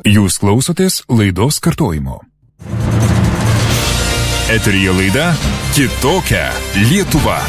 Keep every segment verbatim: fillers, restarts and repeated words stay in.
Jūs klausotės laidos kartojimo. Eteryje laida Kitokia Lietuva.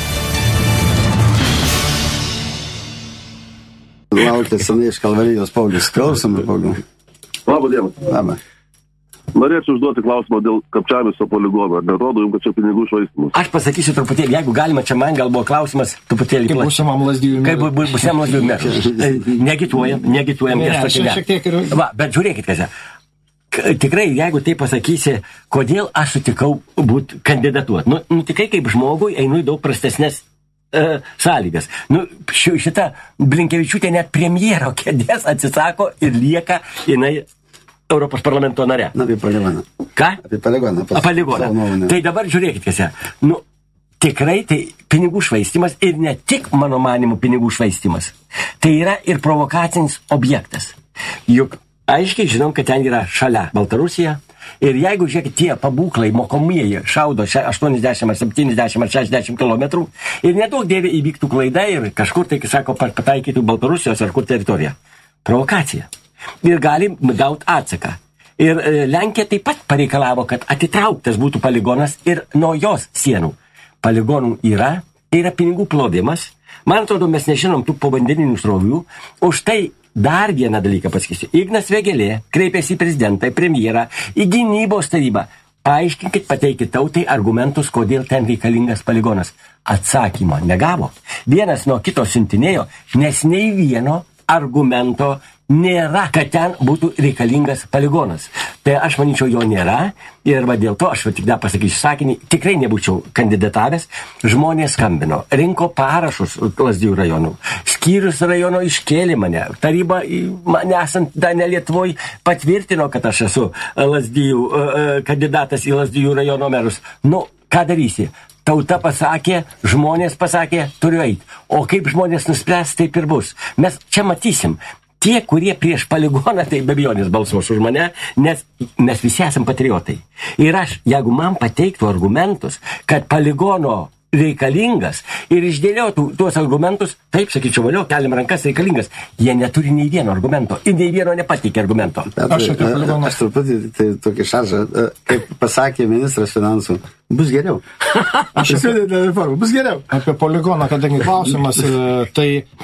Laukia senai iš Kalvarijos Paulius. Klausome, Pauliu. Labą dieną. Labą. Norėčiau užduoti klausimą dėl Kapčiamiesto poligono. Ar nerodo jums, kad čia pinigų švaistymas? Aš pasakysiu truputėlį, jeigu galima, čia man gal buvo klausimas truputėlį. Kaip būsimam Lazdijų Kaip bu, būsimam Lazdijų metų. Negituojam, negituojam. Ne, aš šiek tiek ir... Va, bet žiūrėkit, kas. Tikrai, jeigu tai pasakysi, kodėl aš sutikau būti kandidatuoti. Nu, nu, tikrai kaip žmogui einu į daug prastesnės uh, sąlygas. Nu, šita Blinkevičiūtė net premjero kėdės atsisako ir lieka jinai Europos parlamento nare. Na, apie poligoną. Ką? Apie poligoną. Apie poligoną. Tai dabar žiūrėkit, kas ją. Nu, tikrai tai pinigų švaistymas ir ne tik, mano manimu, pinigų švaistymas. Tai yra ir provokacinis objektas. Juk aiškiai žinom, kad ten yra šalia Baltarusija. Ir jeigu, žiūrėkit, tie pabūklai mokomieji šaudo aštuoniasdešimt ar septyniasdešimt ar šešiasdešimt kilometrų ir nedaug dėvė įvyktų klaida ir kažkur, tai, sako, pataikytų Baltarusijos ar kur teritoriją. Provokacija. Ir gali gauti atsaką. Ir e, Lenkija taip pat pareikalavo, kad atitrauktas būtų poligonas ir nuo jos sienų. Poligonų yra, tai yra pinigų plovimas. Man atrodo, mes nežinom tų povandeninių srovių. Už tai dar vieną dalyką pasakysiu. Ignas Vėgėlė kreipėsi į prezidentą, į premjerą, į gynybos tarybą. Paaiškinkit, pateikit tautai argumentus, kodėl ten reikalingas poligonas. Atsakymą negavo. Vienas nuo kito siuntinėjo, nes nei vieno argumento nėra, kad ten būtų reikalingas poligonas. Tai aš manyčiau, jo nėra ir va dėl to aš va tik dar pasakysiu sakinį, tikrai nebūčiau kandidatavęs. Žmonės skambino, rinko parašus Lazdijų rajonų, skyrius rajono iškėlė mane, taryba mane esant dar ne Lietuvoj patvirtino, kad aš esu Lazdijų, kandidatas į Lazdijų rajono merus. Nu, ką darysi? Tauta pasakė, žmonės pasakė, turiu eiti. O kaip žmonės nuspręs, taip ir bus. Mes čia matysim. Tie, kurie prieš poligoną, tai be abejonės balsuos už mane, nes mes visi esam patriotai. Ir aš, jeigu man pateiktų argumentus, kad poligono reikalingas ir išdėliotų tuos argumentus, taip, sakyčiau, valio, keliam rankas reikalingas. Jie neturi nei vieno argumento ir nei vieno nepateikė argumento. Aš, aš truputį tai tokį šaržą, kaip pasakė ministras finansų, bus geriau. Aš apie, bus geriau. Apie poligoną, kadangi klausimas, tai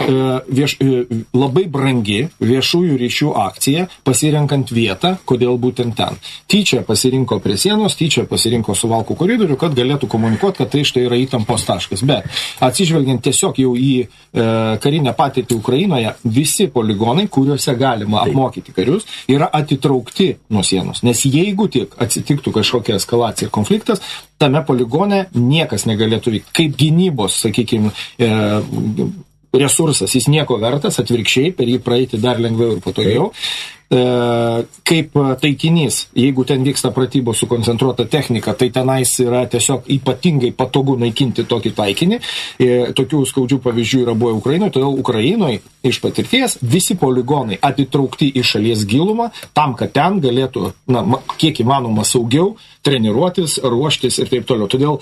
vieš, labai brangi viešųjų ryšių akcija, pasirenkant vietą, kodėl būtent ten. Tyčia pasirinko prie sienos, tyčia pasirinko Suvalkų koridorių, kad galėtų komunikuoti, kad tai štai yra įtampos taškas. Bet atsižvelgiant tiesiog jau į e, karinę patirtį Ukrainoje, visi poligonai, kuriuose galima apmokyti karius, yra atitraukti nuo sienos. Nes jeigu tik atsitiktų kažkokia eskalacija ir konfliktas, tame poligone niekas negalėtų vykti. Kaip gynybos, sakykime, e, resursas, jis nieko vertas, atvirkščiai, per jį praeiti dar lengviau ir patogiau. E, kaip taikinys, jeigu ten vyksta pratybos sukoncentruota technika, tai tenais yra tiesiog ypatingai patogu naikinti tokį taikinį. E, tokių skaudžių pavyzdžių yra buvę Ukrainoje, todėl Ukrainoje iš patirties visi poligonai atitraukti į šalies gilumą, tam, kad ten galėtų, na, kiek įmanoma saugiau treniruotis, ruoštis ir taip toliau. Todėl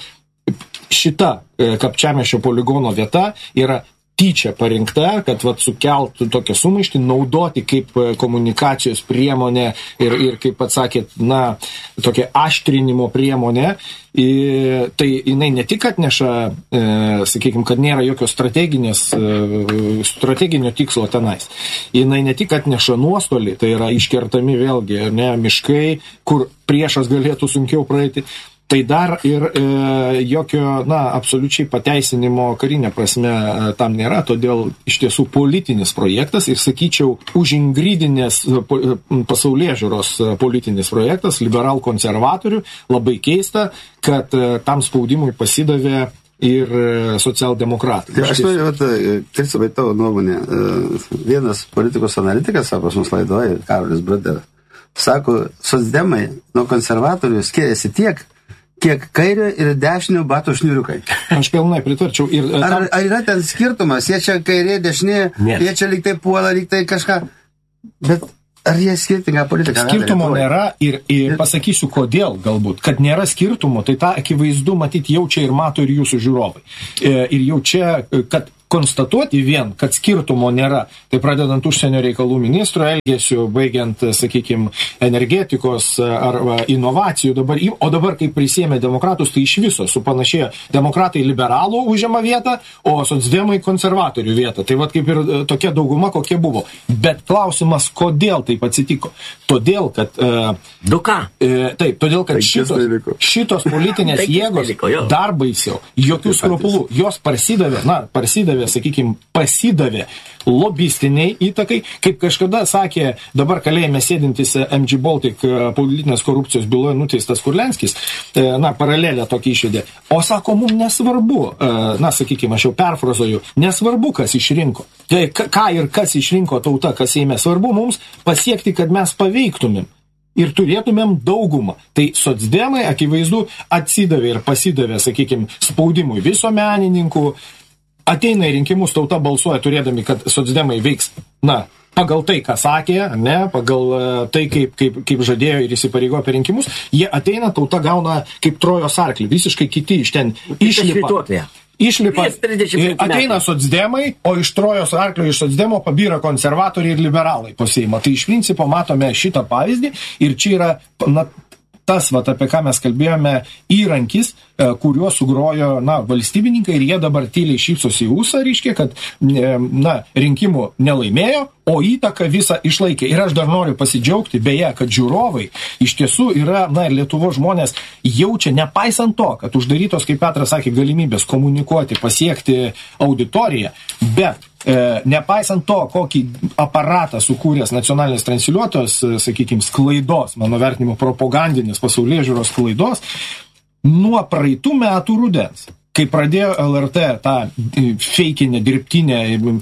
šita e, Kapčiamiesčio poligono vieta yra tyčia parinkta, kad vat, sukeltų tokią sumaištį, naudoti kaip komunikacijos priemonę ir, ir kaip atsakėt, na, tokia aštrinimo priemonė. I, tai jinai ne tik atneša, e, sakykime, kad nėra jokio strateginės, e, strateginio tikslo tenais. Jinai ne tik atneša nuostolį, tai yra iškertami vėlgi, ne, miškai, kur priešas galėtų sunkiau praeiti. Tai dar ir e, jokio, na, absoliučiai pateisinimo karinė prasme e, tam nėra, todėl iš tiesų politinis projektas ir, sakyčiau, užingrydinės po, pasaulėžiūros politinis projektas, liberal-konservatorių, labai keista, kad e, tam spaudimui pasidavė ir socialdemokratai. Tai aš noriu, Kristovai, tavo nuomonė, vienas politikos analitikas, sako, pas mus laidoje, Karolis Bruder, sako, socdemai nuo konservatorių skiriasi tiek, kiek kairio ir dešinio batų šniuriukai. Aš pilnai pritarčiau. Ir, ar, tam... ar yra ten skirtumas? Jie čia kairė, dešinė, jie čia lyg tai puola, lyg tai kažką. Bet ar jie skirtingą politiką? Skirtumo nėra ir, ir pasakysiu kodėl galbūt. Kad nėra skirtumo, tai tą akivaizdu matyti jaučia ir mato ir jūsų žiūrovai. Ir jau čia, kad konstatuoti vien, kad skirtumo nėra, tai pradedant užsienio reikalų ministro elgesiu, baigiant, sakykime, energetikos ar inovacijų, dabar, o dabar, kai prisėmė demokratus, tai iš viso supanašėjo demokratai liberalų užima vietą, o socdemai konservatorių vietą. Tai vat kaip ir tokia dauguma, kokie buvo. Bet klausimas, kodėl taip atsitiko? Todėl, kad... Du ką? E, taip, todėl, kad šitos, šitos politinės jėgos dar baisiau, jokių skrupulų, jos parsidavė, na, parsidavė, sakykime, pasidavė lobistiniai įtakai, kaip kažkada sakė dabar kalėjime sėdintis M G Baltic politinės korupcijos byloje nuteistas Kurlenskis, na, paralelę tokį išvedė. O sako, mums nesvarbu, na, sakykime, aš jau perfrazuoju, nesvarbu, kas išrinko. Tai ką ir kas išrinko tauta, kas Seime, svarbu mums pasiekti, kad mes paveiktumėm ir turėtumėm daugumą. Tai socdemai, akivaizdu, atsidavė ir pasidavė, sakykime, spaudimui visuomenininkų. Ateina į rinkimus, tauta balsuoja turėdami, kad socdemai veiks, na, pagal tai, ką sakė, ne, pagal tai, kaip, kaip, kaip žadėjo ir įsipareigojo per rinkimus, jie ateina, tauta gauna kaip Trojos arklį, visiškai kiti iš ten išlipa. Išlipa, ateina socdemai, o iš Trojos arklio iš socdemo pabyra konservatoriai ir liberalai po Seimą. Tai iš principo matome šitą pavyzdį ir čia yra, na, tas, vat, apie ką mes kalbėjome, įrankis, kuriuo sugrojo, na, valstybininkai ir jie dabar tyliai šypsosi į ūsą, reiškia, kad, na, rinkimų nelaimėjo, o įtaką visą išlaikė. Ir aš dar noriu pasidžiaugti, beje, kad žiūrovai iš tiesų yra, na, Lietuvos žmonės jaučia, nepaisant to, kad uždarytos, kaip Petras sakė, galimybės komunikuoti, pasiekti auditoriją, bet e, nepaisant to, kokį aparatą sukūręs nacionalinis transliuotojas, sakykime, sklaidos, mano vertinimo propagandinės pasaulėžiūros sklaidos, nuo praeitų metų rudens, kai pradėjo L R T tą feikinę, dirbtinę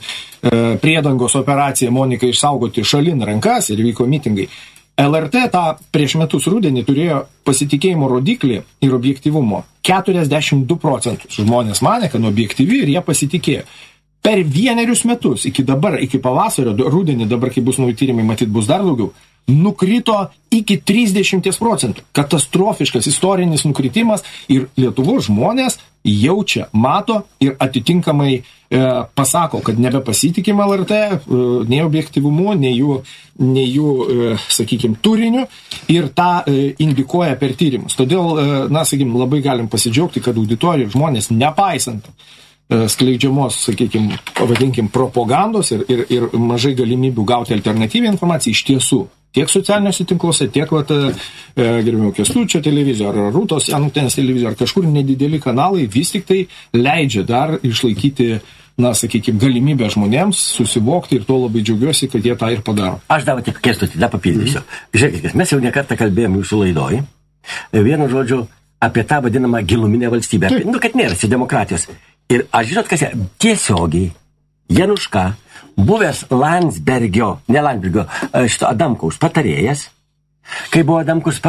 priedangos operaciją Monikai išsaugoti šalin rankas ir vyko mitingai, L R T tą prieš metus rudenį turėjo pasitikėjimo rodiklį ir objektyvumo keturiasdešimt du procentus. Žmonės manė, kad objektyvi ir jie pasitikėjo. Per vienerius metus, iki dabar, iki pavasario, rudenį, dabar, kai bus nauji tyrimai, matyt, bus dar daugiau, nukrito iki trisdešimt procentų. Katastrofiškas istorinis nukritimas ir Lietuvos žmonės jaučia, mato ir atitinkamai e, pasako, kad nebepasitikima L R T, e, nei objektyvumu, nei jų, nei jų e, sakykime, turiniu ir tą e, indikuoja per tyrimus. Todėl, e, na, sakykime, labai galim pasidžiaugti, kad auditorijos žmonės, nepaisant skleidžiamos, sakykime, pavadinkim, propagandos ir, ir, ir mažai galimybių gauti alternatyvią informaciją iš tiesų. Tiek socialiniuose tinkluose, tiek, vat, e, gerbėjau, Kęstučio televizijos, ar Rūtos Janutienės televizijos, ar kažkur nedideli kanalai vis tik tai leidžia dar išlaikyti, na, sakykime, galimybę žmonėms susivokti ir to labai džiaugiuosi, kad jie tą ir padaro. Aš dar tik Kęstutį, dar papildysiu. Mm-hmm. Žiūrėkit, mes jau nekartą kalbėjom jūsų laidoj, vienu žodžiu, apie tą vadinamą giluminę valstybę. Taip. Nu, kad nėra demokratijos. Ir aš žinot, kas yra tiesiogiai Januška, buvęs Landsbergio, ne Landsbergio, šito Adamkaus patarėjas, kai buvo Adamkus,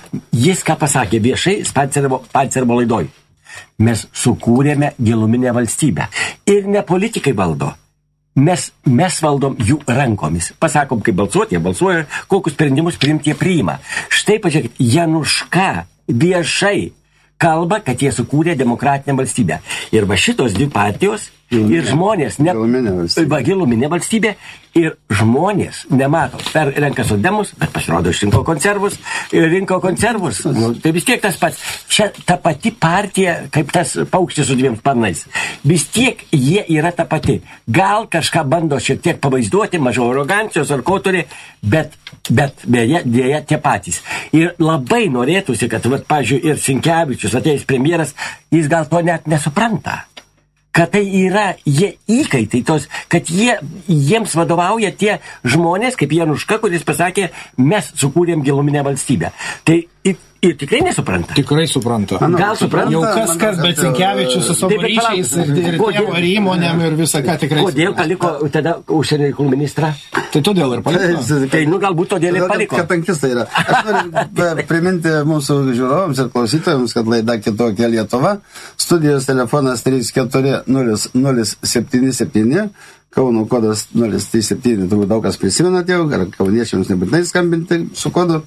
jis ką pasakė viešai Spancerbo, Spancerbo laidoj. Mes sukūrėme giluminę valstybę. Ir ne politikai valdo. Mes, mes valdom jų rankomis. Pasakom, kaip balsuoti, jie balsuoja, kokius sprendimus priimti jie priima. Štai pažiūrėkit, Januška viešai kalba, kad jie sukūrė demokratinę valstybę. Ir va šitos dvi partijos giluminė, ir žmonės... Ne, giluminė valstybė. Va giluminė valstybė ir žmonės nemato. Per renka socdemus, bet pasirodo išrinko konservus, rinko konservus. Nu, tai vis tiek tas pats. Čia ta pati partija, kaip tas paukštis su dviem sparnais. Vis tiek jie yra ta pati. Gal kažką bando šiek tiek pavaizduoti, mažiau arogancijos ar ko turi, bet, bet beje, dėja tie patys. Ir labai norėtųsi, kad, vat, pavyzdžiui, ir Sinkevičius, atėjęs premjeras, jis gal to net nesupranta. Kad tai yra jie įkaitai, tos, kad jie, jiems vadovauja tie žmonės, kaip Januška, kuris pasakė, mes sukūrėm giluminę valstybę. Tai ir, ir tikrai nesupranta. Tikrai supranta. Manau, gal supranta? Jau kas, kas, bet Sinkevičius su savo ryšiais ir, ir tėvo ir įmonėm ir visą ką tikrai. Kodėl paliko tada užsienio reikalų ministrą? Tai todėl ir paliko. Tai, nu, galbūt todėl ir paliko. Kad tankistai yra. Aš noriu priminti mūsų žiūrovams ir klausytojams, kad laida Kitokia Lietuva. Studijos telefonas trys keturi nulis nulis septyni septyni, Kauno kodas nulis trys septyni, turbūt daug kas prisimenat jau, ar kauniečiams nebūtinai skambinti su kodu.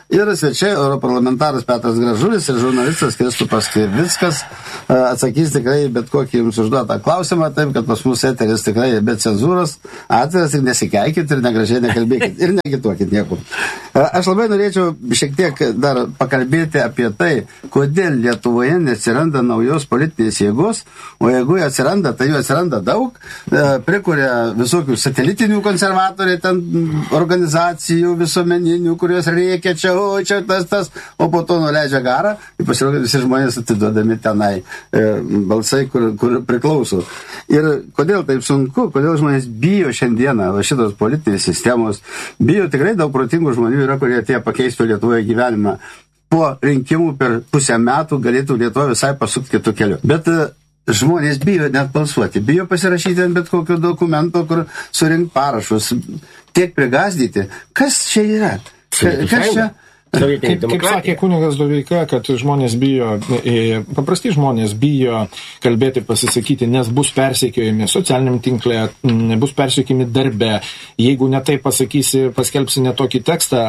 Ir svečiai, europarlamentaras Petras Gražulis ir žurnalistas Kristupas Krivickas atsakys tikrai bet kokį jums užduotą klausimą, taip, kad pas mus eteris tikrai be cenzūros, atviras ir nesikeikit ir negražiai nekalbėkit ir negituokit niekur. Aš labai norėčiau šiek tiek dar pakalbėti apie tai, kodėl Lietuvoje neatsiranda naujos politinės jėgos, o jeigu jie atsiranda, tai jų atsiranda daug, prikuria visokių satelitinių konservatoriai, ten organizacijų visuomeninių, kurios reikia čia, o čia tas, tas, o po to nuleidžia garą ir pasirodo visi žmonės atiduodami tenai e, balsai, kur, kur priklauso. Ir kodėl taip sunku, kodėl žmonės bijo šiandieną šitos politinės sistemos, bijo tikrai daug protingų žmonių yra, kurie tie pakeistų Lietuvoje gyvenimą. Po rinkimų per pusę metų galėtų Lietuva visai pasukti kitų kelių. Bet e, žmonės bijo net balsuoti, bijo pasirašyti ant bet kokio dokumento, kur surinkti parašus, tiek prigazdyti. Kas čia yra? Kas čia? Kaip, kaip sakė kunigas Doveika, kad žmonės bijo, paprasti žmonės bijo kalbėti, pasisakyti, nes bus persekiojami socialiniam tinkle, bus persekiojami darbe. Jeigu netai pasakysi, paskelbsi netokį tekstą,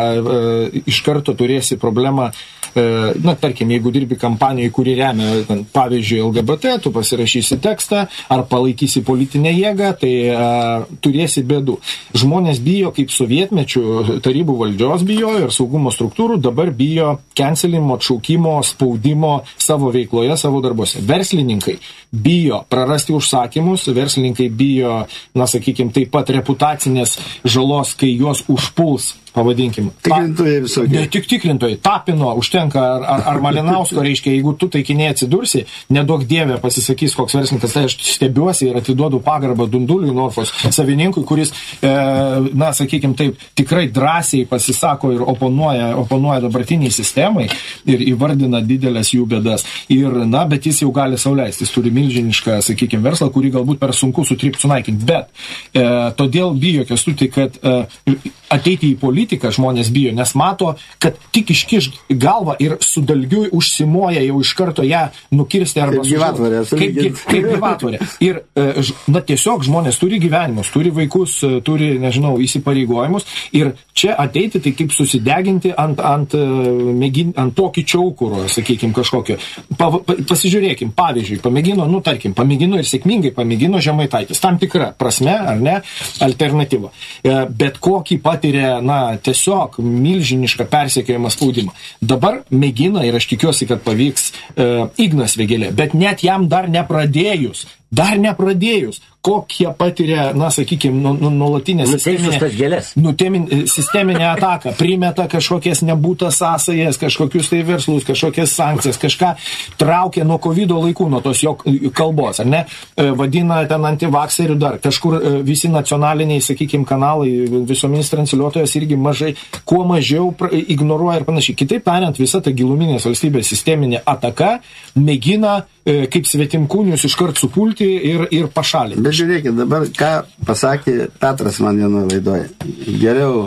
iš karto turėsi problemą. Na, tarkim, jeigu dirbi kampanijai, kuri remia, pavyzdžiui, L G B T, tu pasirašysi tekstą ar palaikysi politinę jėgą, tai a, turėsi bėdų. Žmonės bijo, kaip sovietmečių tarybų valdžios bijo ir saugumo struktūrų, dabar bijo cancelimo, atšaukimo, spaudimo savo veikloje, savo darbuose. Verslininkai bijo prarasti užsakymus, verslininkai bijo, na, sakykime, taip pat reputacinės žalos, kai juos užpuls, pavadinkim. Tikrintojai visokie. Ne tik tikrintojai, Tapino, užtenka, ar, ar, ar Malinausko, reiškia, jeigu tu taikinėje atsidursi, neduok dievė pasisakys koks verslininkas, tai aš stebiuosi ir atiduodu pagarbą Dunduliui Norfos savininkui, kuris, e, na, sakykime taip, tikrai drąsiai pasisako ir oponuoja, oponuoja dabartiniai sistemai ir įvardina didelės jų bėdas. Ir, na, bet jis jau gali sauliaisti, jis turi milžinišką, sakykime, verslą, kurį galbūt per sunku sutrypti, sunaikinti. Bet e, todėl bijo, Kęstuti, kad e, ateiti į politiką žmonės bijo, nes mato, kad tik iškiš galvą ir su dalgiu užsimoja jau iš karto ją nukirsti arba kaip gyvatvorė. Kaip, kaip gyvatvorė. Ir, na, tiesiog žmonės turi gyvenimus, turi vaikus, turi, nežinau, įsipareigojimus ir čia ateiti, tai kaip susideginti ant, ant, mėgin, ant tokį čiaukuro, sakykime, kažkokio. Pa, pa, pasižiūrėkim, pavyzdžiui, pamėgino, nu, tarkim, pamėgino ir sėkmingai pamėgino Žemaitaitis. Tam tikra prasme, ar ne, alternatyva. Bet kokį patiria, na, tiesiog milžinišką persekiojimą spaudimą. Dabar mėgina ir aš tikiuosi, kad pavyks e, Ignas Vėgėlė, bet net jam dar nepradėjus, dar nepradėjus, kokie patiria, na, sakykime, nuolatinę sisteminę, nutemin, sisteminę ataką, primeta kažkokias nebūtas sąsajas, kažkokius tai verslus, kažkokias sankcijas, kažką traukia nuo kovido laikų, nuo tos jo kalbos, ar ne, vadina ten antivakserių dar, kažkur visi nacionaliniai, sakykime, kanalai, visuominis transliuotojas irgi mažai, kuo mažiau ignoruoja ir panašiai. Kitaip tariant, visa ta giluminės valstybės sisteminė ataka mėgina kaip svetimkūnius iškart supulti ir, ir pašalinti. Bet žiūrėkit, dabar ką pasakė Petras man vienoje laidoje. Geriau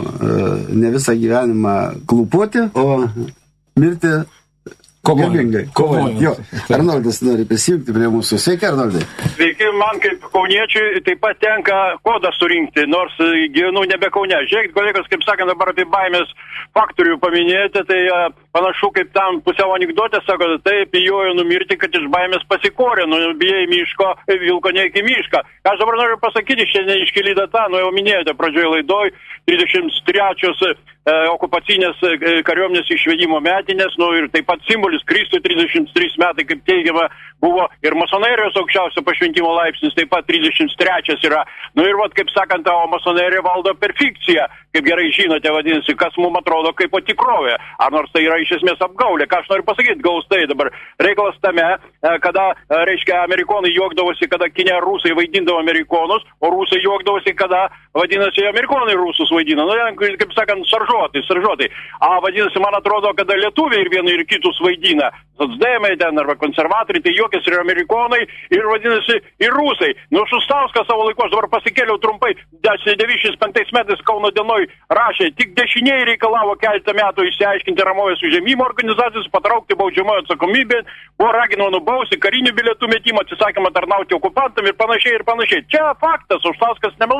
ne visą gyvenimą klūpoti, o mirti galingai. Kovojant. Jo. Arnoldas nori prisijungti prie mūsų. Sveiki, Arnoldai. Sveiki, man kaip kauniečiui taip pat tenka kodą surinkti, nors gyvenu nebe Kaune. Žiūrėkit, kolegos, kaip sakant, dabar apie baimės faktorių paminėjote, tai panašu kaip tam pusiau anekdotė, sako, taip, bijojo numirti, kad iš baimės pasikorė, nu, bijai miško, vilko ne iki mišką. Aš dabar noriu pasakyti, šiandien iškeli data, nu jau minėjote pradžioje laidoj, trisdešimt trečios e, okupacinės e, kariuomenės išvedimo metinės, nu ir taip pat simbolis Kristui trisdešimt trys metai, kaip teigiama, buvo ir masonerijos aukščiausio pašventimo laipsnis, taip pat trisdešimt trečias yra. Nu ir vat, kaip sakant, o masonerija valdo per fikciją, kaip gerai žinote, vadinasi, kas mums atrodo kaip o tikrovė. Ar nors tai yra iš esmės apgaulė. Ką aš noriu pasakyti, gaustai dabar reikalas tame, kada, reiškia, amerikonai juokdavosi, kada Kinė rusai vaidindavo amerikonus, o rusai juokdavosi, kada, vadinasi, amerikonai rusus vaidino. Nu, kaip sakant, saržuotai, saržuotai. A, vadinasi, man atrodo, kada lietuviai ir vienai ir kitus vaidina, socdemai ten arba konservatoriai, tai juokės ir amerikonai, ir vadinasi, ir rusai. Nu, Šustauskas savo laiku, aš dabar pasikėliau trumpai, devyniasdešimt penktais metais Kauno dienoj rašė, tik dešiniai reikalavo keletą metų išsiaiškinti Ramovės užėmimo organizacijos, patraukti baudžiamojo atsakomybę, buvo raginama nubausti karinių bilietų metimą, atsisakymą tarnauti okupantam ir panašiai ir panašiai. Čia faktas, Šustauskas nemelavo.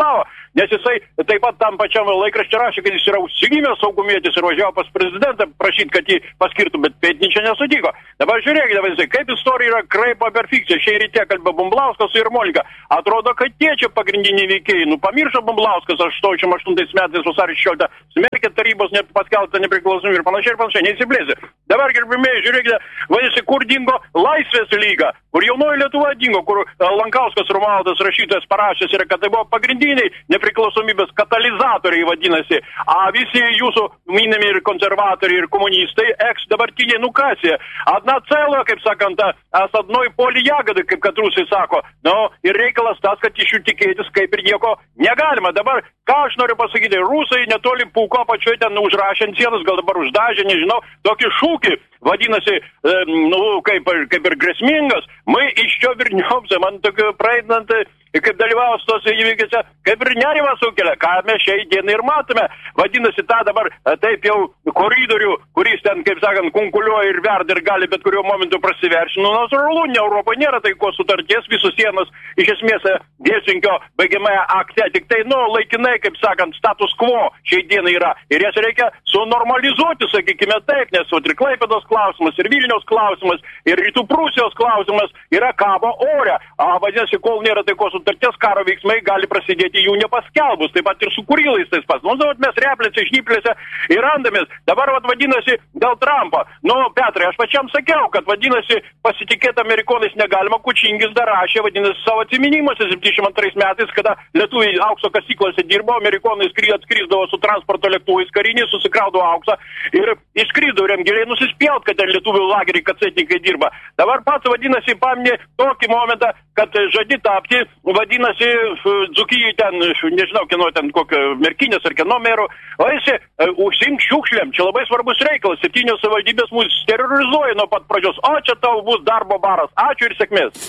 nes jisai taip pat tam pačiam laikraštį rašė, kad jis yra užsigimęs saugumietis ir važiavo pas prezidentą prašyti, kad jį paskirtų, bet Pėtnyčia nesutiko. Dabar žiūrėkite, vadinasi, kaip istorija yra kraipa per fikciją. Šiai ryte kalbėjo Bumblauskas ir Molika. Atrodo, kad tie čia pagrindiniai veikėjai. Nu, pamiršo Bumblauskas aštuoniasdešimt aštuntais metais vasario šešioliktą smerkė tarybos net paskelbtą nepriklausomybę ir panašiai ir panašiai. Neįsiblėsi. Dabar, gerbimieji, žiūrėkite, vadinasi, kur dingo Laisvės lyga, kur jaunoji Lietuva dingo, kur Lankauskas Romualdas rašytojas parašęs yra, kad tai buvo pagrindiniai nepriklausomybės katalizatoriai, vadinasi. A visi jūsų minimi ir konservatoriai, ir komunistai, eks dabartiniai nukasė. Adna celo, kaip sakant, as adnoj poli jagadai, kaip kad rusai sako. Nu, ir reikalas tas, kad iš jų tikėtis kaip ir nieko negalima. Dabar, ką aš noriu pasakyti, rusai netoli Pūko pačioj ten užrašė ant sienos, gal dabar uždažė, nežinau, tokį šūkį, vadinasi, e, nu, kaip, kaip ir grėsmingas, mai iš čia virniopse, man tokio praeidant, kaip dalyvaus tose įvykiuose, kaip ir nerimą sukelia, ką mes šiai dienai ir matome. Vadinasi, tą dabar taip jau koridorių, kuris ten, kaip sakant, kunkuliuoja ir verda ir gali bet kuriuo momentu prasiveršti. Nu, natūralu, ne Europoje nėra taikos sutarties, visus sienos iš esmės Helsinkio baigiamąją akte, tik tai, nu, laikinai, kaip sakant, status quo šiai dienai yra. Ir jas reikia sunormalizuoti, sakykime taip, nes ir Klaipėdos klausimas, ir Vilniaus klausimas, ir Rytų Prūsijos klausimas yra kabo ore. A, vadinasi, kol nėra taikos sutarties, karo veiksmai gali prasidėti jų nepaskelbus, taip pat ir su Kurilais tais pats. Nu, vat, mes replėse, šnyplėse ir randamės. Dabar, vat, vadinasi, dėl Trumpo. Nu, Petrai, aš pačiam sakiau, kad, vadinasi, pasitikėti amerikonais negalima, Kučingis dar rašė, vadinasi, savo atsiminimuose septyniasdešimt antrais metais, kada lietuviai aukso kasyklose dirbo, amerikonai atskrisdavo su transporto lėktuvais kariniais, susikraudavo auksą ir išskrisdavo ir jam giliai nusispjaut, kad ten lietuvių lageriai kacetininkai dirba. Dabar pats, vadinasi, paminė tokį momentą, kad žadi tapti, vadinasi, Dzūkijai ten, nežinau, kieno ten, kokio Merkinės ar kieno merų, vadinasi, užsink šiukšlėm, čia labai svarbus reikalas, septynios savivaldybės mus terrorizuoja nuo pat pradžios, o čia tau bus darbo baras, ačiū ir sėkmės.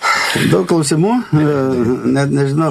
Daug klausimų, net nežinau,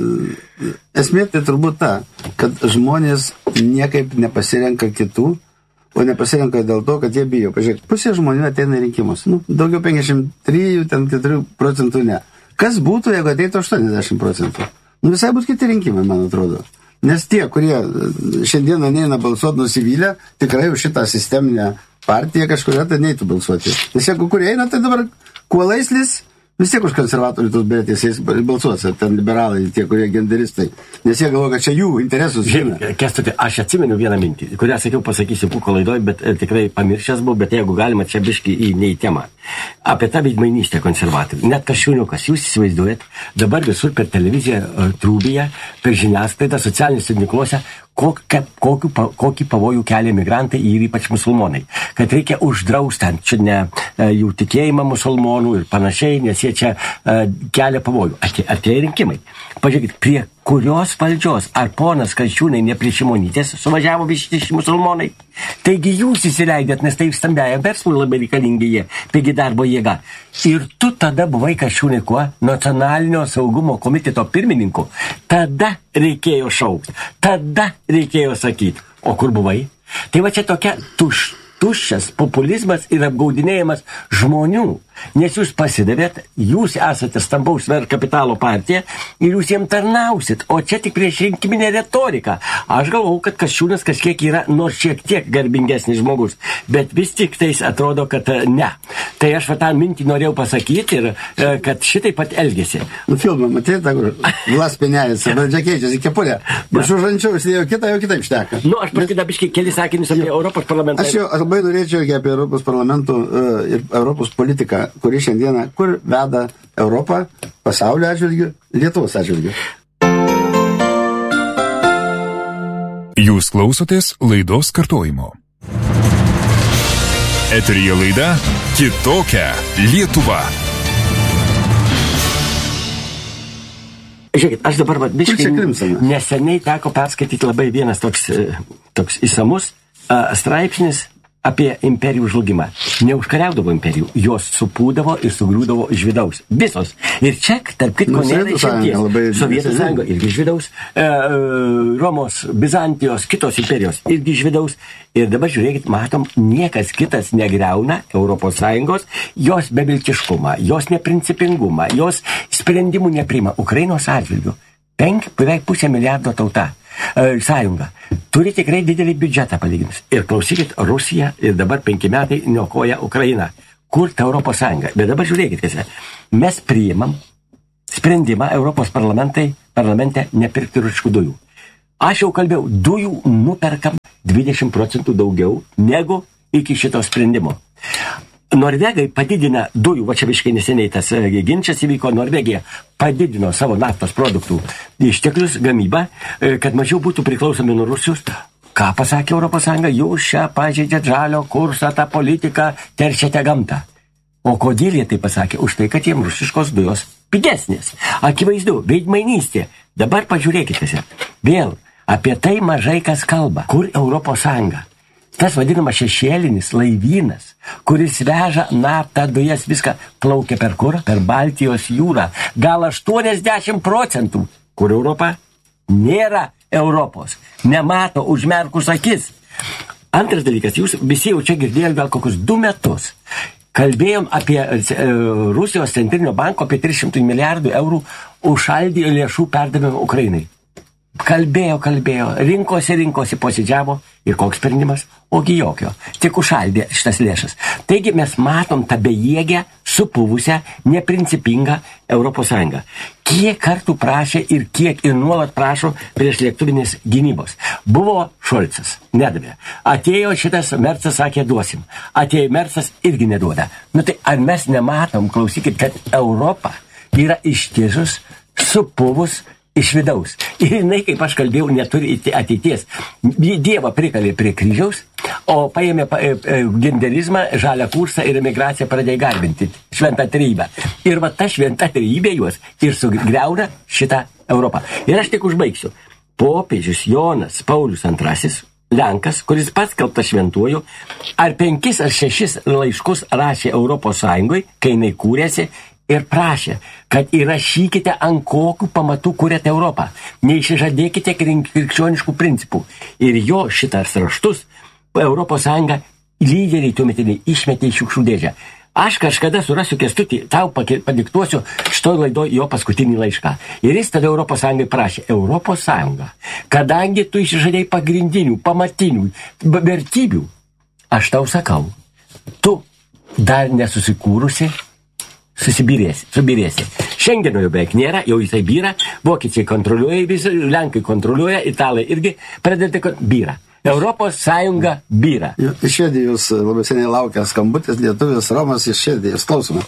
esmė tai turbūt ta, kad žmonės niekaip nepasirenka kitų, o nepasirenka dėl to, kad jie bijo. Pažiūrėk, pusė žmonių ateina į rinkimus. Nu, daugiau penkiasdešimt trijų, ten keturių procentų ne. Kas būtų, jeigu ateitų aštuoniasdešimt procentų? Nu, visai būtų kiti rinkimai, man atrodo. Nes tie, kurie šiandieną neina balsuoti nusivylę, tikrai už šitą sisteminę partiją kažkuria tai neitų balsuoti. Nes jeigu kurie eina, tai dabar kuo laislis, vis tiek už konservatorių tos beretės balsuos, ten liberalai, tie, kurie genderistai. Nes jie galvoja, kad čia jų interesus žino. Kęstuti, aš atsimenu vieną mintį, kurią sakiau pasakysiu Pūko laidoj, bet e, tikrai pamiršęs buvau, bet jeigu galima, čia biški į ne į temą. Apie tą veidmainystę konservatorių. Net Kasčiūniukas, jūs įsivaizduojat, dabar visur per televiziją, trūbyje, per žiniasklaidą, socialiniuose tinkluose, kokią, kokiu, kokį pavojų kelia migrantai ir ypač musulmonai. Kad reikia uždrausti ant čia ne jų tikėjimą musulmonų ir panašiai, nes jie čia uh, kelia pavojų. Atė, atėjo rinkimai. Pažiūrėkit, prie kurios valdžios, ar ponas Kasčiūnai ne prie Šimonytės suvažiavo visi musulmonai. Taigi jūs įsileidėt, nes taip stambiajam verslui labai reikalingi jie, pigi darbo jėga. Ir tu tada buvai Kasčiūnai kuo? Nacionalinio saugumo komiteto pirmininku. Tada reikėjo šaukti, tada reikėjo sakyti. O kur buvai? Tai va čia tokia tuš, tuščias populizmas ir apgaudinėjimas žmonių. Nes jūs pasidavėt, jūs esate stambaus ver kapitalo partija ir jūs jiem tarnausit, o čia tik prieš rinkiminę retoriką. Aš galvau, kad Kasčiūnas kažkiek yra nors šiek tiek garbingesnis žmogus, bet vis tik tais atrodo, kad ne. Tai aš va tą mintį norėjau pasakyti ir kad šitai pat elgėsi. Nu, filmą, matėte, tą, kur Vlas Penėlis, valdžia keičiasi, kepurė. Aš už ančiau užsidėjau kitą, jau kitaip šneka. Nu, aš paskui dabiškai keli sakinius apie Europos parlamentą. Aš jau labai norėčiau apie Europos parlamentų uh, ir Europos politiką, kuri šiandieną, kur veda Europą, pasaulio atžvilgių, Lietuvos atžvilgių. Jūs klausotės laidos kartojimo. Eteryje laida Kitokia Lietuva. Žiūrėkit, aš dabar vat, biškai neseniai teko perskaityti labai vienas toks, toks įsamus uh, straipsnis apie imperijų žlugimą. Neužkariaudavo imperijų, jos supūdavo ir sugriūdavo iš vidaus. Visos. Ir čia, tarp kitko, nėra išimties. Sovietų sąjunga irgi iš vidaus, e, Romos, Bizantijos, kitos imperijos irgi iš vidaus. Ir dabar žiūrėkit, matom, niekas kitas negriauna Europos Sąjungos, jos beviltiškumą, jos neprincipingumą, jos sprendimų nepriima Ukrainos atžvilgių. Penk, beveik pusę milijardo tauta. E, sąjunga. Turi tikrai didelį biudžetą palyginus. Ir klausykit, Rusija ir dabar penki metai niokoja Ukrainą. Kur ta Europos Sąjunga? Bet dabar žiūrėkit, kas yra. Mes priimam sprendimą Europos parlamentai, parlamente nepirkti rusiškų dujų. Aš jau kalbėjau, dujų nuperkam dvidešimt procentų daugiau negu iki šito sprendimo. Norvegai padidina dujų, va čia visiškai neseniai tas ginčas įvyko, Norvegija padidino savo naftos produktų išteklius gamybą, kad mažiau būtų priklausomi nuo Rusijos. Ką pasakė Europos Sąjunga? Jūs šią pažeidžiat žalio kursą, tą politiką, teršiate gamtą. O kodėl jie tai pasakė? Už tai, kad jiems rusiškos dujos pigesnės. Akivaizdu, veidmainystė. Dabar pažiūrėkite. Vėl apie tai mažai kas kalba. Kur Europos Sąjunga? Tas vadinamas šešėlinis laivynas, kuris veža naftą, dujas, viską plaukia per kur? Per Baltijos jūrą. Gal aštuoniasdešimt procentų. Kur Europa? Nėra Europos. Nemato užmerkus akis. Antras dalykas, jūs visi jau čia girdėjot gal kokius du metus. Kalbėjom apie e, Rusijos centrinio banko apie tris šimtus milijardų eurų užšaldė lėšų perdavimą Ukrainai. Kalbėjo, kalbėjo, rinkosi, rinkosi, posėdžiavo ir koks sprendimas? Ogi jokio. Tik užšaldė šitas lėšas. Taigi mes matom tą bejėgę, supuvusią, neprincipingą Europos Sąjungą. Kiek kartų prašė ir kiek ir nuolat prašo prieš lėktuvinės gynybos. Buvo Šolcas, nedavė. Atėjo šitas Mercas, sakė, duosim. Atėjo Mercas, irgi neduoda. Nu tai ar mes nematom, klausykit, kad Europa yra ištisus, supuvus, iš vidaus. Ir jinai, kaip aš kalbėjau, neturi ateities. Dievą prikalė prie kryžiaus, o paėmė pa, e, genderizmą, žalią kursą ir emigraciją pradėjo garbinti. Šventą trejybę. Ir va ta šventa trejybė juos ir sugriauna šitą Europą. Ir aš tik užbaigsiu. Popiežius Jonas Paulius antrasis, Lenkas, kuris pats kaltas šventuoju, ar penkis ar šešis laiškus rašė Europos Sąjungoj, kai jinai kūrėsi, ir prašė, kad įrašykite, ant kokių pamatų kuriate Europą. Neišsižadėkite krikščioniškų principų. Ir jo šitas raštus Europos Sąjunga lyderiai tuometiniai išmetė į šiukšlių dėžę. Aš kažkada surasiu Kęstutį, tau padiktuosiu šitoj laidoj jo paskutinį laišką. Ir jis tada Europos Sąjungai prašė, Europos Sąjunga, kadangi tu išsižadėjai pagrindinių, pamatinių vertybių, aš tau sakau, tu dar nesusikūrusi, susibirėsi, subirėsi. Šengeno jau beveik nėra, jau jisai byra, vokiečiai kontroliuoja visą, lenkai kontroliuoja, italai irgi pradeda byra. Europos Sąjunga byra. Iš Švedijos labai seniai laukia skambutis, lietuvis Romas iš Švedijos. Klausome.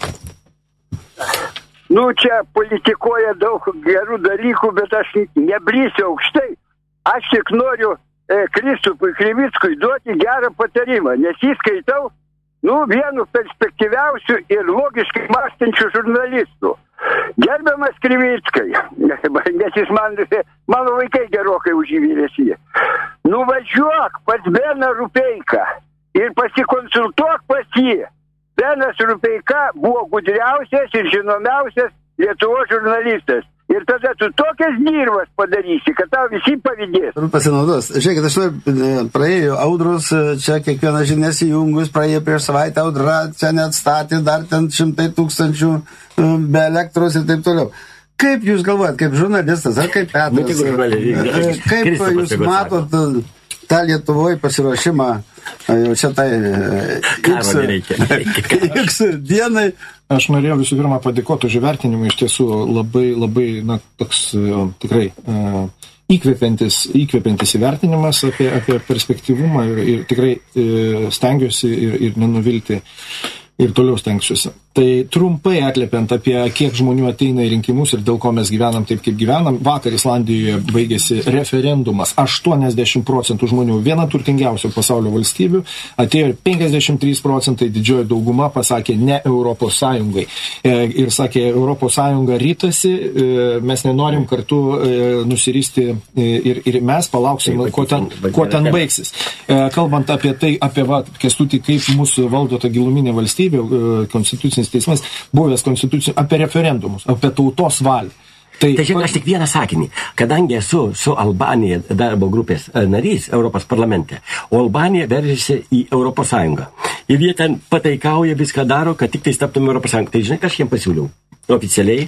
Nu, čia politikuoja daug gerų dalykų, bet aš nebrysiu aukštai. Aš tik noriu e, Kristupui Krivickui duoti gerą patarimą, nes jį skaitau nu, vienu perspektyviausių ir logiškai mąstančių žurnalistų. Gerbiamas Krivickai, nes jis man, mano vaikai gerokai už jį vyresni. Nuvažiuok pas Beną Rupeiką ir pasikonsultuok pas jį. Benas Rupeika buvo gudriausias ir žinomiausias Lietuvos žurnalistas. Ir tada tu tokias dirbas padarysi, kad tau visi pavydės. Pasinaudos. Žiūrėkit, aš noriu, praėjo audros, čia kiekvieną žinią įjungus, praėjo prieš savaitę audra, čia net statė dar ten šimtai tūkstančių be elektros ir taip toliau. Kaip jūs galvojat, kaip žurnalistas, ar kaip Petras, kaip jūs matot tą Lietuvoje pasiruošimą jau čia tai X dienai? Aš norėjau visų pirma padėkoti už įvertinimą, iš tiesų labai, labai, na, toks tikrai uh, įkvepiantis, įkvepiantis įvertinimas apie, apie perspektyvumą ir, ir tikrai uh, stengiuosi ir, ir nenuvilti ir toliau stengsiuosi. Tai trumpai atliepiant apie kiek žmonių ateina į rinkimus ir dėl ko mes gyvenam taip, kaip gyvenam. Vakar Islandijoje baigėsi referendumas. aštuoniasdešimt procentų žmonių, viena turtingiausių pasaulio valstybių, atėjo ir penkiasdešimt trys procentai, didžioji dauguma pasakė ne Europos Sąjungai. Ir sakė, Europos Sąjunga rytasi, mes nenorim kartu nusiristi ir, ir mes palauksim, kuo ten, kuo ten baigsis. Kalbant apie tai, apie va, Kęstutį, kaip mūsų valdo ta giluminė valstybė, konstitucinis teismas, buvęs konstitucijų, apie referendumus, apie tautos valią. Tai, tai šiandien aš tik vieną sakinį. Kadangi esu su Albanija darbo grupės narys Europos parlamente, o Albanija veržiasi į Europos Sąjungą. Ir jie ten pataikauja, viską daro, kad tik tai taptume Europos Sąjungą. Tai žinai, ką aš jiems pasiūliau? Oficialiai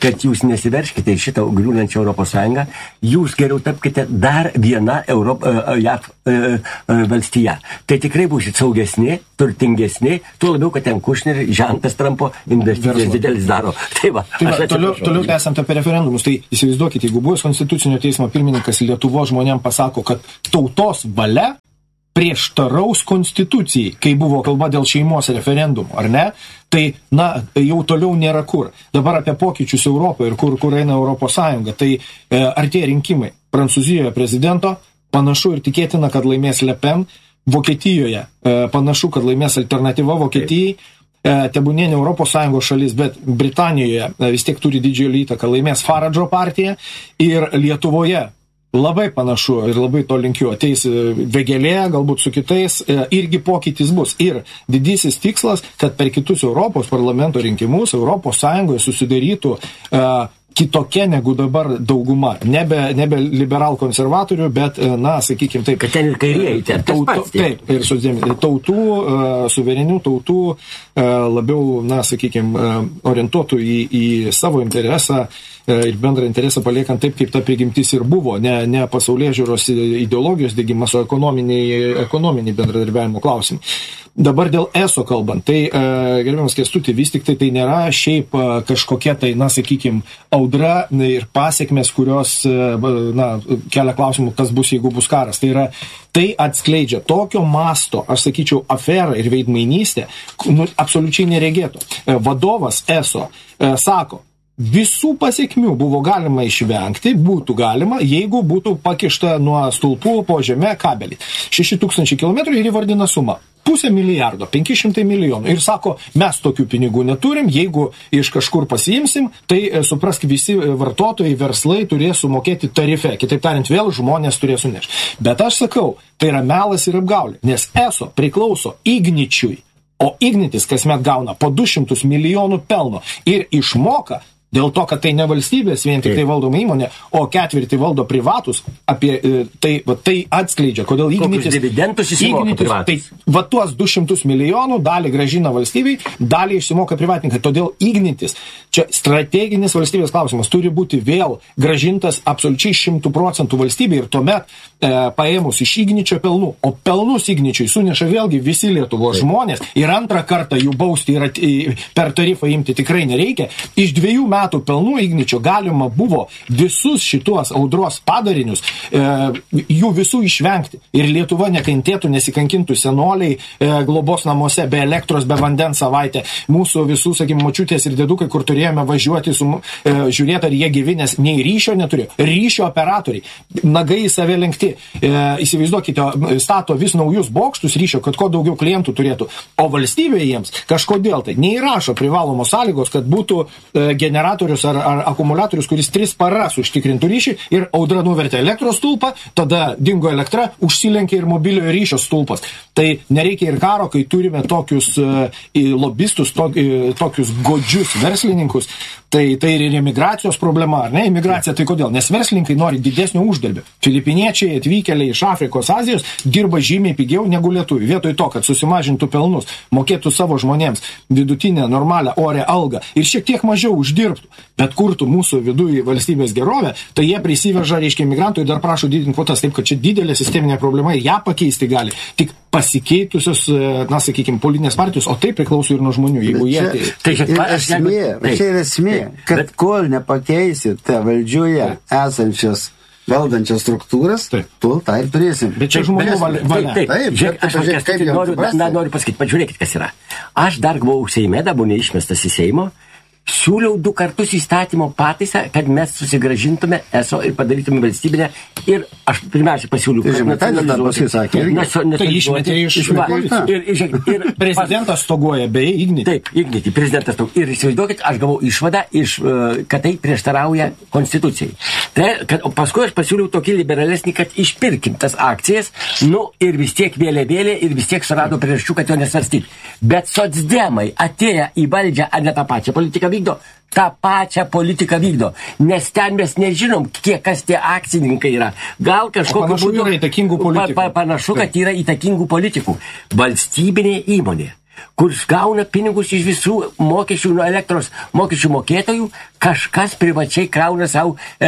kad jūs nesiverškite į šitą griūnančią Europos Sąjungą, jūs geriau tapkite dar viena Europ, J A V valstija. Tai tikrai būsit saugesni, turtingesni, tuo labiau, kad ten Kušner, žentas Trumpo investicijas didelis daro. Tai va, tai va toliau, toliau tęsiant apie referendumus, tai įsivaizduokite, jeigu buvęs Konstitucinio teismo pirmininkas Lietuvos žmonėms pasako, kad tautos valia prieštaraus konstitucijai, kai buvo kalba dėl šeimos referendumų, ar ne? Tai, na, jau toliau nėra kur. Dabar apie pokyčius Europoje ir kur, kur eina Europos Sąjunga. Tai e, artėja rinkimai. Prancūzijoje prezidento panašu ir tikėtina, kad laimės Le Pen. Vokietijoje e, panašu, kad laimės alternatyva Vokietijai. E, tebūnė ne Europos Sąjungos šalis, bet Britanijoje e, vis tiek turi didžiulį įtaką, laimės Faradžo partija. Ir Lietuvoje labai panašu ir labai to linkiu, ateis Vėgėlė, galbūt su kitais, irgi pokytis bus. Ir didysis tikslas, kad per kitus Europos parlamento rinkimus Europos Sąjungoje susidarytų uh, kitokia negu dabar dauguma. Nebe, nebe liberal konservatorių, bet, na, sakykime taip. Kad ten ir kairieji, ten tas pats. Taip, ir sudėmė, tautų, uh, suverenių tautų uh, labiau, na, sakykime, uh, orientuotų į, į savo interesą ir bendrą interesą paliekant taip, kaip ta prigimtis ir buvo, ne, ne pasaulyje žiūros ideologijos dėgymas, o ekonominiai, ekonominiai bendradarbiavimo klausimai. Dabar dėl E S O kalbant, tai, gerbiamas Kęstuti, vis tik tai tai nėra šiaip kažkokia tai, na, sakykime, audra ir pasiekmes, kurios, na, kelia klausimų, kas bus, jeigu bus karas. Tai yra, tai atskleidžia tokio masto, aš sakyčiau, aferą ir veidmainystę, nu, absoliučiai neregėto. Vadovas E S O sako, visų pasiekmių buvo galima išvengti, būtų galima, jeigu būtų pakišta nuo stulpų po žemę kabelį. šeši tūkstančiai kilometrų ir įvardina sumą. Pusę milijardo, penki šimtai milijonų. Ir sako, mes tokių pinigų neturim, jeigu iš kažkur pasiimsim, tai suprask, visi vartotojai, verslai turės sumokėti tarife. Kitaip tariant, vėl žmonės turės sunešti. Bet aš sakau, tai yra melas ir apgaulė, nes E S O priklauso Igničiui, o Ignitis kasmet gauna po du šimtus milijonų pelno ir išmoka. Dėl to, kad tai ne valstybės vien tik tai valdoma įmonė, o ketvirtį valdo privatus, apie tai, va, tai atskleidžia, kodėl Ignitis... Kokius dividendus įsimoka privatus? Tai va tuos du šimtus milijonų dalį grąžina valstybei, dalį išsimoka privatininkai. Todėl Ignitis, čia strateginis valstybės klausimas, turi būti vėl grąžintas absoliučiai šimtų procentų valstybei ir tuomet e, paėmus iš Igničio pelnų. O pelnus Igničiui suneša vėlgi visi Lietuvos žmonės ir antrą kartą jų bausti ir at, per tarifą imti tikrai nereikia. Iš dviejų metų metų pelnų Igničio galima buvo visus šituos audros padarinius, e, jų visų išvengti. Ir Lietuva nekentėtų, nesikankintų senoliai e, globos namuose be elektros, be vandens savaitę. Mūsų visų, sakykime, močiutės ir dėdukai, kur turėjome važiuoti su, e, žiūrėti, ar jie gyvi, nes nei ryšio neturėjo. Ryšio operatoriai, nagai į save lenkti. E, įsivaizduokite, stato vis naujus bokštus ryšio, kad kuo daugiau klientų turėtų. O valstybė jiems kažkodėl tai neįrašo privalomos sąlygos, kad būtų e, generatorius ar, ar akumuliatorius, kuris tris paras užtikrintų ryšį ir audra nuvertė elektros stulpą, tada dingo elektra, užsilenkė ir mobiliojo ryšio stulpas. Tai nereikia ir karo, kai turime tokius uh, lobistus, to, uh, tokius godžius verslininkus. Tai, tai ir emigracijos problema, ar ne? Emigracija tai kodėl? Nes verslininkai nori didesnio uždarbio. Filipiniečiai atvykėliai iš Afrikos, Azijos dirba žymiai pigiau negu lietuviai. Vietoj to, kad susimažintų pelnus, mokėtų savo žmonėms vidutinę, normalią, orę algą ir šiek tiek mažiau uždirbtų, bet kurtų mūsų viduje valstybės gerovę, tai jie prisiveža, reiškia, imigrantų ir dar prašo didinti kvotas, taip kad čia didelė sisteminė problema ir ją pakeisti gali. Tik pasikeitusios, na, sakykime, politinės partijos, o tai priklauso ir nuo žmonių. Jeigu jie... Čia, tai, tai, tai, esmė, tai, čia yra esmė, kad bet, kol nepakeisite valdžioje esančias valdančias struktūras, taip, tu tai ir turėsim. Bet čia žmonių valia. Taip, taip, taip. Žiūrėk, aš pažiūrėk, kaip noriu, na, noriu pasakyti, pažiūrėkit, kas yra. Aš dar buvau Seime, dabar neišmestas į Seimo, siūliau du kartus įstatymo pataisą, kad mes susigražintume E S O ir padarytume valstybinę. Ir aš pirmiausia pasiūliau. Tai žinai, tai dar paskui sakė. Tai išmetė iš ir prezidentas stoguoja, beje, Ignitį. Taip, Ignitį, prezidentas stoguoja. Ir įsivaizduokit, aš gavau išvadą, iš, kad tai prieštarauja konstitucijai. Tai, kad, o paskui aš pasiūliau tokį liberalesnį, kad išpirkim tas akcijas, nu ir vis tiek vėlė vėlė ir vis tiek surado priežasčių, kad jo nesvarstyti. Bet socdemai atėję į valdžią, ar ne tą pačią politiką vykdo, tą pačią politiką vykdo, nes ten mes nežinom, kiek kas tie akcininkai yra. Gal kažkokiu būdu yra įtakingų politikų. Pa, pa, panašu, kad yra įtakingų politikų. Valstybinė įmonė kuris gauna pinigus iš visų mokesčių, nuo elektros mokesčių mokėtojų, kažkas privačiai krauna savo e,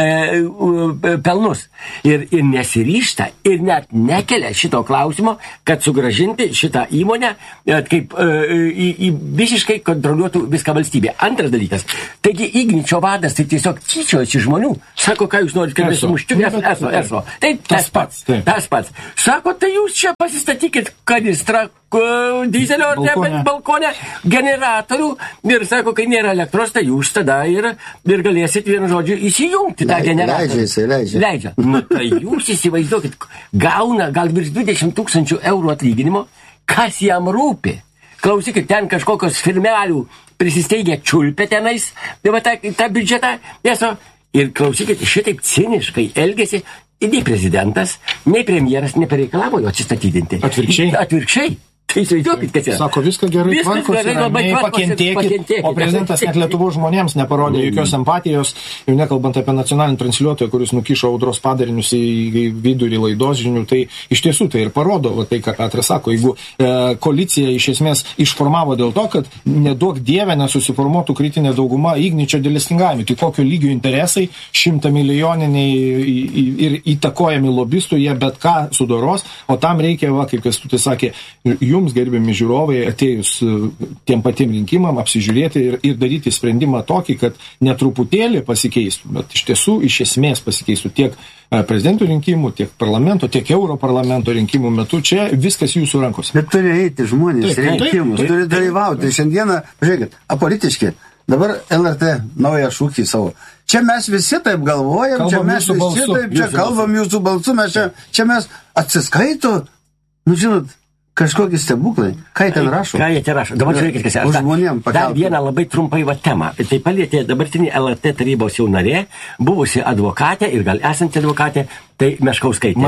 e, pelnus. Ir, ir nesiryšta, ir net nekelia šito klausimo, kad sugražinti šitą įmonę, e, kaip e, į, į visiškai kontroliuotų viską valstybė. Antras dalykas. Taigi Igničio vadas tai tiesiog tyčiojasi žmonių. Sako, ką jūs norit, kad mes muščiu, eso, eso, eso. Tai tas pats, tas pats. Sako, tai jūs čia pasistatykit kanistrą dizelio ar ne, balkonę, generatorių ir sako, kai nėra elektros, tai jūs tada ir, ir galėsit vienu žodžiu įsijungti tą generatorių. Leidžia, jisai leidžia. Leidžia. Nu, tai jūs įsivaizduokit, gauna gal virš dvidešimt tūkstančių eurų atlyginimo, kas jam rūpi. Klausykit, ten kažkokios firmelių prisisteigia čiulpė tenais, tai va tą, tą biudžetą, tiesa, ir klausykit, šitaip ciniškai elgesi, nei prezidentas, nei premjeras nepareikalavo jo atsistatydinti. Atvirkščiai. Atvirkšiai. Tai įsivaizduokit, kas yra. Sako, viską gerai tvarkosi, ramiai pakentėkit, o prezidentas net Lietuvos žmonėms neparodė jokios empatijos, jau nekalbant apie nacionalinį transliuotoją, kuris nukišo audros padarinius į vidurį laidos žinių, tai iš tiesų tai ir parodo, va, tai, ką Petras sako, jeigu e, koalicija iš esmės išformavo dėl to, kad neduok dievę nesusiformuotų kritinė dauguma Igničio dėl listingavimų, tai kokio lygio interesai, šimta milijoniniai ir įtakojami lobistų, jie bet ką sudoros, o tam reikia, va, kaip Kęstutis sakė, jums, gerbiami žiūrovai, atėjus tiem patiem rinkimam, apsižiūrėti ir, ir daryti sprendimą tokį, kad netruputėlį pasikeistų, bet iš tiesų iš esmės pasikeistų tiek prezidentų rinkimų, tiek parlamento, tiek Europarlamento rinkimų metu. Čia viskas jūsų rankose. Bet turi eiti žmonės taip, rinkimus, taip, taip, turi dalyvauti. Šiandieną, pažiūrėkit, apolitiški. Dabar L R T naują šūkį savo. Čia mes visi taip galvojam, kalbam, čia mes visi balsu, taip, čia kalbam balsu. Jūsų balsu, mes čia, čia mes atsiskaito, nu žinot, kažkokie stebuklai. Ką jie ten rašo? Ką jie ten rašo? Dabar žiūrėkit, kas yra. Už žmonėm pakelti. Dar vieną labai trumpai va temą. Tai palietė dabartinį L R T tarybos jau narė, buvusi advokatė ir gal esanti advokatė, tai Meškauskaitė.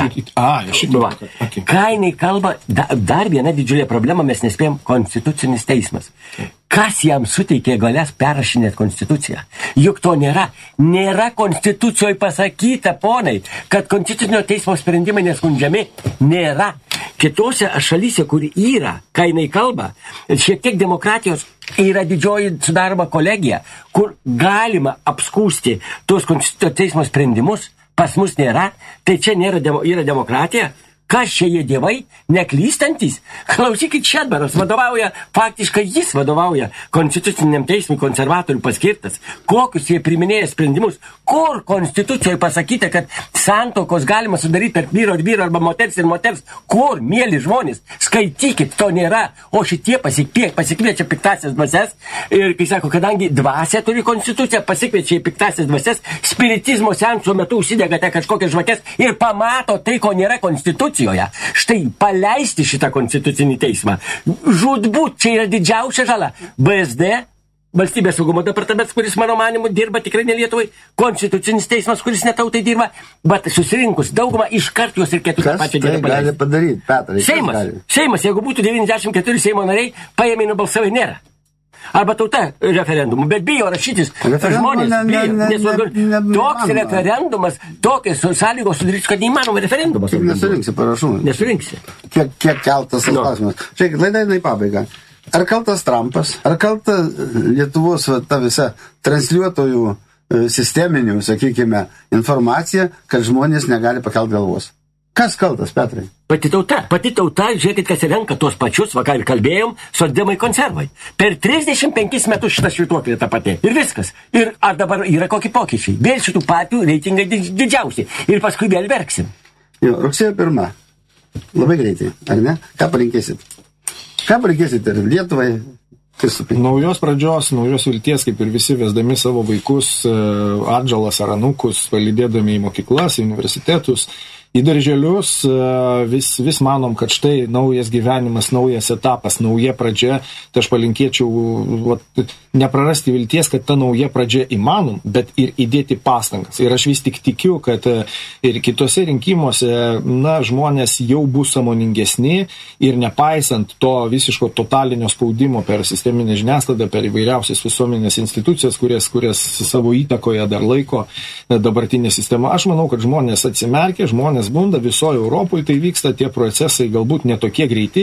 A, šitą. Okay. Ką jinai kalba, da, dar viena didžiulė problema, mes nespėjom, konstitucinis teismas. Kas jam suteikė galės perrašinėti konstituciją? Juk to nėra. Nėra konstitucijoje pasakyta, ponai, kad konstitucinio teismo sprendimai neskundžiami. Nėra. Kitose šalyse, kur yra, ką jinai kalba, šiek tiek demokratijos, yra didžioji sudaroma kolegija, kur galima apskūsti tuos konstitucinio teismo sprendimus, pas mus nėra, tai čia nėra, yra demokratija. Kas čia jie dievai, neklystantis? Klausykit, Šedbaras vadovauja, faktiškai jis vadovauja konstituciniam teismui, konservatorių paskirtas. Kokius jie priminėja sprendimus? Kur konstitucijoje pasakyta, kad santokos galima sudaryti tarp vyro ir vyro arba moters ir moters? Kur, mėly žmonės? Skaitykit, to nėra. O šitie pasikviečia, pasikviečia piktasias dvasias ir, kai sako, kadangi dvasia turi konstituciją, pasikviečia į piktasias dvasias, spiritizmo seanso metu užsidegate kažkokias žvakes ir pamato tai, ko nėra konstitucijoje. Štai paleisti šitą konstitucinį teismą. Žūtbūt, čia yra didžiausia žala. B S D, Valstybės saugumo departamentas, kuris mano manimu dirba tikrai ne Lietuvai, konstitucinis teismas, kuris netautai dirba, bet susirinkus daugumą iš karto jos reikėtų tą pačią dieną paleisti. Kas tai gali padaryti, Petrai? Seimas, Seimas, jeigu būtų devyniasdešimt keturi Seimo nariai, paėmė nubalsavai nėra. Arba tauta referendumų, bet bijo rašytis žmonės, bijo, nes toks referendumas, tokios sąlygos sudarys, kad neįmanoma referendumas. Nesurinksi parašų. Nesurinksi. Kiek, kiek keltas tas klausimas. Žiūrėkit, laida eina į pabaigą. Ar kaltas Trumpas, ar kalta Lietuvos va, ta visa transliuotojų sisteminių, sakykime, informacija, kad žmonės negali pakelti galvos? Kas kaltas, Petrai? Pati tauta. Pati tauta, žiūrėkit, kas renka tuos pačius, vakar kalbėjom, socdemai konservai. Per trisdešimt penkis metus šitą švytuoklė ta pati. Ir viskas. Ir ar dabar yra kokie pokyčiai? Vėl šitų partijų reitingai didžiausi. Ir paskui vėl verksim. Jo, rugsėjo pirma. Labai greitai, ar ne? Ką palinkėsit? Ką palinkėsit ir Lietuvai? Kristupai. Naujos pradžios, naujos vilties, kaip ir visi vesdami savo vaikus, atžalas ar anūkus, palydėdami į mokyklas, į universitetus, į darželius, vis, vis manom, kad štai naujas gyvenimas, naujas etapas, nauja pradžia. Tai aš palinkėčiau vat, neprarasti vilties, kad ta nauja pradžia įmanom, bet ir įdėti pastangas. Ir aš vis tik tikiu, kad ir kitose rinkimuose na, žmonės jau bus sąmoningesni ir nepaisant to visiško totalinio spaudimo per sisteminę žiniasklaidą, per įvairiausias visuomenės institucijas, kurias, kurias savo įtakoje dar laiko dabartinė sistema. Aš manau, kad žmonės atsimerkia, žmonės bunda, visoje Europoje tai vyksta, tie procesai galbūt netokie greiti,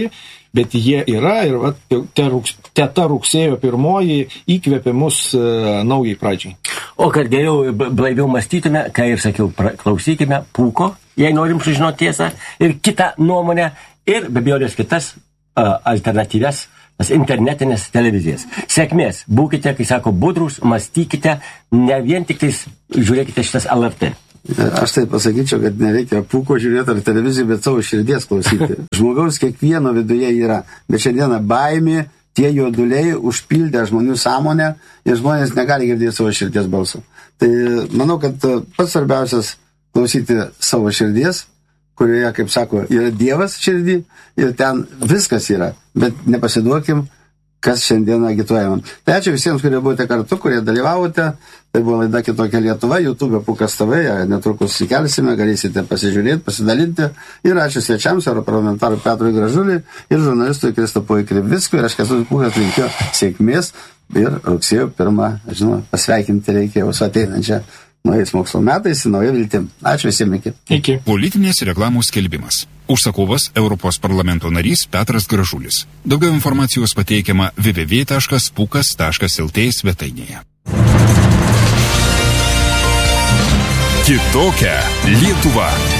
bet jie yra ir va, te, rugs, te ta rugsėjo pirmoji įkvėpė mus uh, naujai pradžiai. O kad geriau blaiviau mąstytume, ką ir sakiau, pra, klausykime Pūko, jei norim sužinoti tiesą, ir kitą nuomonę, ir be abejonės kitas uh, alternatyvias, tas internetinės televizijas. Sėkmės, būkite, kai sako, budrus, mąstykite, ne vien tik tais žiūrėkite šitas L R T. Aš tai pasakyčiau, kad nereikia Pūko žiūrėti ar televizijų, bet savo širdies klausyti. Žmogaus kiekvieno viduje yra, bet šiandieną baimė, tie juoduliai užpildė žmonių sąmonę ir žmonės negali girdėti savo širdies balsą. Tai manau, kad pats svarbiausias klausyti savo širdies, kurioje, kaip sako, yra Dievas širdį ir ten viskas yra, bet nepasiduokim, kas šiandien agituojama. Tai ačiū visiems, kurie buvote kartu, kurie dalyvavote. Tai buvo laida Kitokia Lietuva, YouTube Pūkas T V, netrukus įkelsime, galėsite pasižiūrėti, pasidalinti. Ir ačiū svečiams, europarlamentarui Petrui Gražuliui ir žurnalistui Kristopui Krivickui. Ir aš Kęstutis Pūkas linkiu sėkmės ir rugsėjo pirmą, žinoma, pasveikinti reikia jau su ateinančia naujais mokslo metais, nauja viltim. Ačiū visiems, iki. Iki. Politinės reklamos skelbimas. Užsakovas Europos parlamento narys Petras Gražulis. Daugiau informacijos pateikiama w w w taškas pukas taškas l t svetainėje. Kitokia Lietuva.